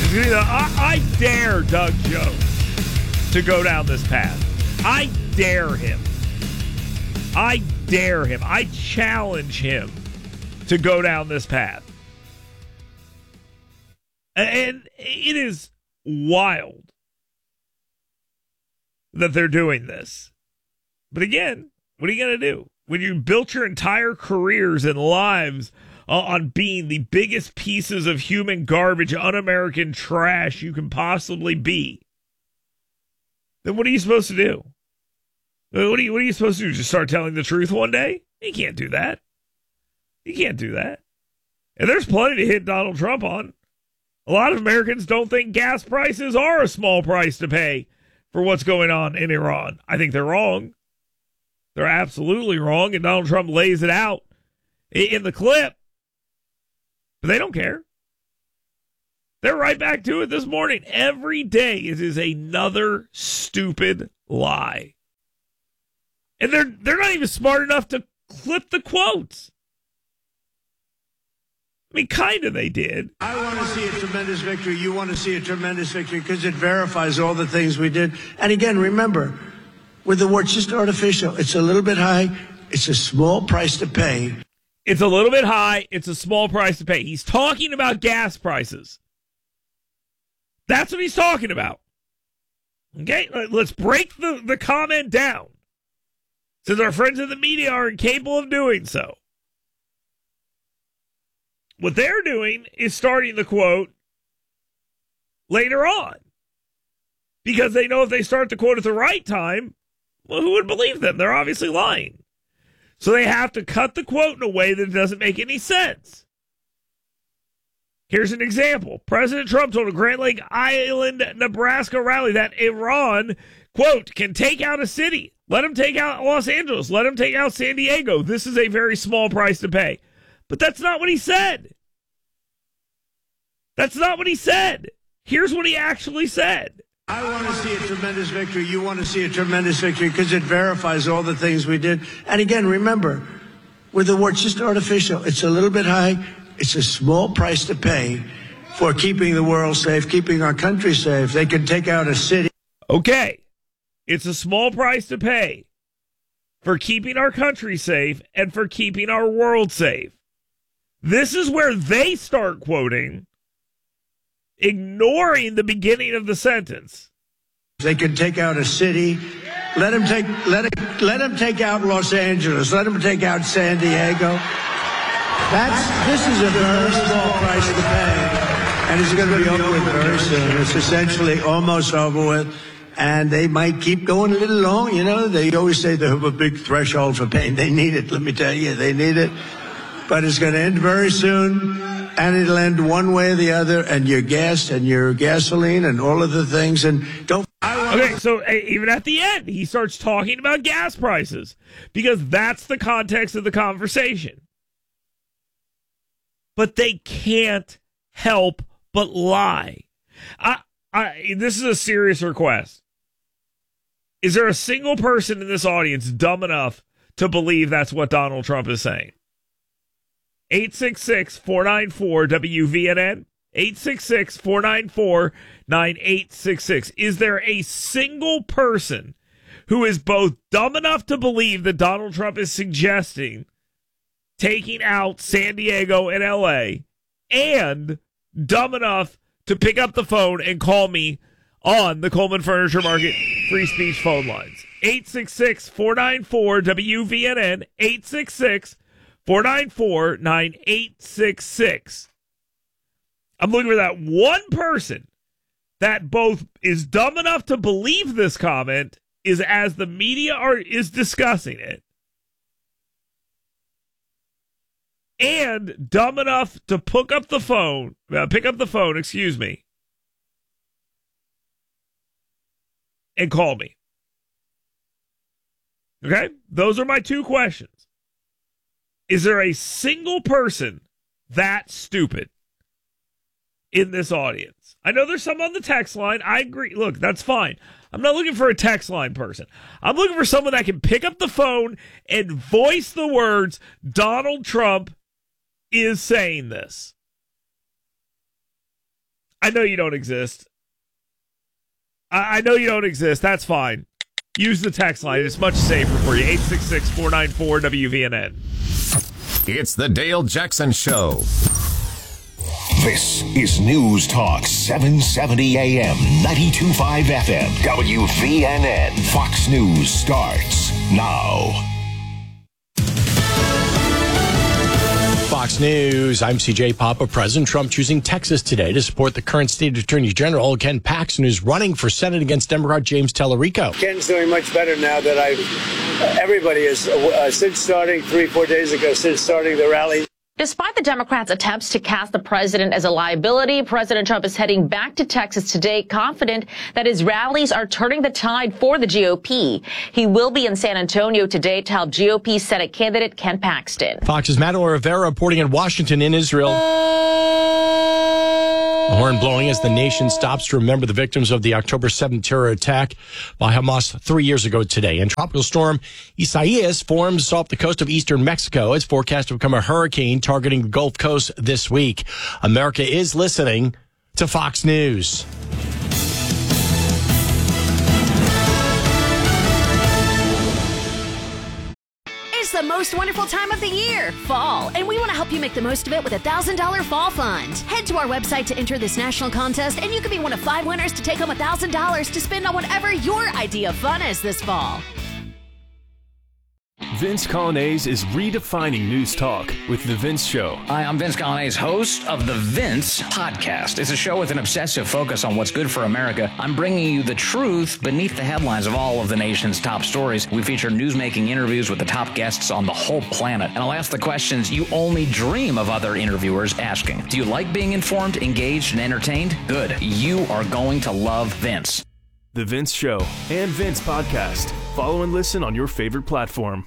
I dare Doug Jones to go down this path. I dare him. I dare him. I challenge him to go down this path. And it is wild that they're doing this. But again, what are you going to do? When you built your entire careers and lives on being the biggest pieces of human garbage, un-American trash you can possibly be, then what are you supposed to do? What are you supposed to do? Just start telling the truth one day? You can't do that. You can't do that. And there's plenty to hit Donald Trump on. A lot of Americans don't think gas prices are a small price to pay for what's going on in Iran. I think they're wrong. They're absolutely wrong, and Donald Trump lays it out in the clip. But they don't care. They're right back to it this morning. Every day is another stupid lie. And they're not even smart enough to clip the quotes. I mean, kind of they did. I want to see a tremendous victory. You want to see a tremendous victory because it verifies all the things we did. And again, remember, with the war, it's just artificial. It's a little bit high. It's a small price to pay. It's a little bit high. It's a small price to pay. He's talking about gas prices. That's what he's talking about. Okay, let's break the comment down, since our friends in the media are incapable of doing so. What they're doing is starting the quote later on, because they know if they start the quote at the right time, well, who would believe them? They're obviously lying. So they have to cut the quote in a way that doesn't make any sense. Here's an example. President Trump told a Grand Lake Island, Nebraska rally that Iran, quote, can take out a city. Let them take out Los Angeles. Let them take out San Diego. This is a very small price to pay. But that's not what he said. That's not what he said. Here's what he actually said. I want to see a tremendous victory. You want to see a tremendous victory because it verifies all the things we did. And again, remember, with the war, it's just artificial. It's a little bit high. It's a small price to pay for keeping the world safe, keeping our country safe. They can take out a city. Okay. It's a small price to pay for keeping our country safe and for keeping our world safe. This is where they start quoting, ignoring the beginning of the sentence. They can take out a city. Let them take out Los Angeles. Let them take out San Diego. This is a very small price to pay, and it's going to be over with very soon. It's essentially almost over with, and they might keep going a little long. You know, they always say they have a big threshold for pain. They need it. Let me tell you, they need it. But it's going to end very soon, and it'll end one way or the other, and your gas and your gasoline and all of the things. And don't. Okay, so even at the end, he starts talking about gas prices because that's the context of the conversation. But they can't help but lie. This is a serious request. Is there a single person in this audience dumb enough to believe that's what Donald Trump is saying? 866-494-WVNN. 866-494-9866. Is there a single person who is both dumb enough to believe that Donald Trump is suggesting taking out San Diego and LA, and dumb enough to pick up the phone and call me on the Coleman Furniture Market free speech phone lines? 866-494-WVNN, 866-494-9866. I'm looking for that one person that both is dumb enough to believe this comment is as the media is discussing it, and dumb enough to pick up the phone, and call me. Okay? Those are my two questions. Is there a single person that stupid in this audience? I know there's some on the text line. I agree. Look, that's fine. I'm not looking for a text line person. I'm looking for someone that can pick up the phone and voice the words, Donald Trump is saying this. I know you don't exist. I know you don't exist. That's fine. Use the text line. It's much safer for you. 866-494-WVNN. It's the Dale Jackson Show. This is News Talk 770 AM, 92.5 FM, WVNN. Fox News starts now. Fox News, I'm CJ Papa. President Trump choosing Texas today to support the current state attorney general, Ken Paxton, who's running for Senate against Democrat James Tallarico. Ken's doing much better now that everybody is, since starting 3-4 days ago, since starting the rally. Despite the Democrats' attempts to cast the president as a liability, President Trump is heading back to Texas today, confident that his rallies are turning the tide for the GOP. He will be in San Antonio today to help GOP Senate candidate Ken Paxton. Fox's Madeline Rivera reporting in Washington in Israel. The horn blowing as the nation stops to remember the victims of the October 7th terror attack by Hamas 3 years ago today. And tropical storm Isaias forms off the coast of eastern Mexico. It's forecast to become a hurricane targeting the Gulf Coast this week. America is listening to Fox News. It's the most wonderful time of the year, fall, and we want to help you make the most of it with a $1,000 fall fund. Head to our website to enter this national contest, and you could be one of 5 winners to take home $1,000 to spend on whatever your idea of fun is this fall. Vince Colonnese is redefining news talk with The Vince Show. Hi, I'm Vince Colonnese, host of The Vince Podcast. It's a show with an obsessive focus on what's good for America. I'm bringing you the truth beneath the headlines of all of the nation's top stories. We feature news-making interviews with the top guests on the whole planet. And I'll ask the questions you only dream of other interviewers asking. Do you like being informed, engaged, and entertained? Good. You are going to love Vince. The Vince Show and Vince Podcast. Follow and listen on your favorite platform.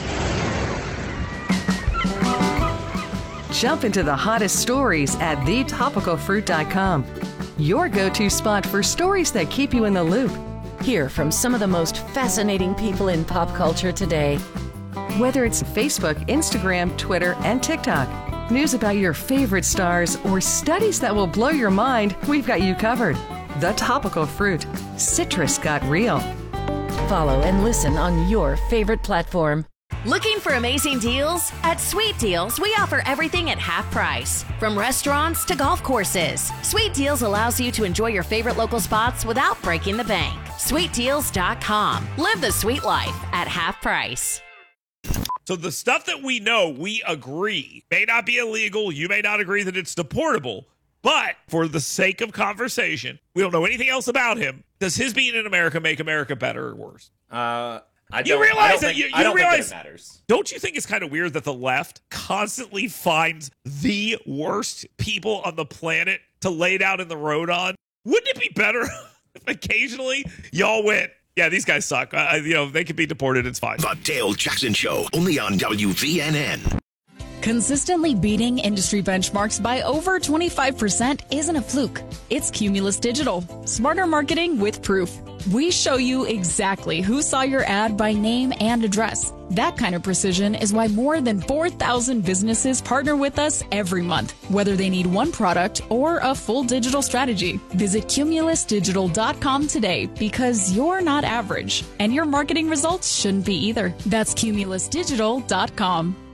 Jump into the hottest stories at thetopicalfruit.com. Your go-to spot for stories that keep you in the loop. Hear from some of the most fascinating people in pop culture today. Whether it's Facebook, Instagram, Twitter, and TikTok, news about your favorite stars, or studies that will blow your mind, we've got you covered. The Topical Fruit. Citrus got real. Follow and listen on your favorite platform. Looking for amazing deals? At Sweet Deals, we offer everything at half price. From restaurants to golf courses, Sweet Deals allows you to enjoy your favorite local spots without breaking the bank. SweetDeals.com. Live the sweet life at half price. So the stuff that we know, we agree, may not be illegal. You may not agree that it's deportable. But for the sake of conversation, we don't know anything else about him. Does his being in America make America better or worse? You realize that it matters. Don't you think it's kind of weird that the left constantly finds the worst people on the planet to lay down in the road on? Wouldn't it be better if occasionally y'all went, yeah, these guys suck. They could be deported. It's fine. The Dale Jackson Show, only on WVNN. Consistently beating industry benchmarks by over 25% isn't a fluke. It's Cumulus Digital. Smarter marketing with proof. We show you exactly who saw your ad by name and address. That kind of precision is why more than 4,000 businesses partner with us every month, whether they need one product or a full digital strategy. Visit cumulusdigital.com today because you're not average, and your marketing results shouldn't be either. That's cumulusdigital.com.